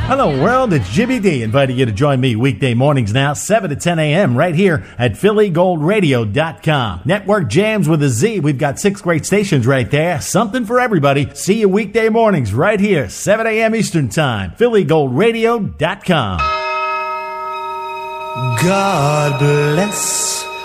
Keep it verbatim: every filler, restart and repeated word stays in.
Hello world, it's Jimmy D inviting you to join me weekday mornings now, seven to ten a.m. right here at Philly Gold Radio dot com. Network jams with a Z. We've got six great stations right there. Something for everybody. See you weekday mornings right here, seven a.m. Eastern Time. Philly Gold Radio dot com. God bless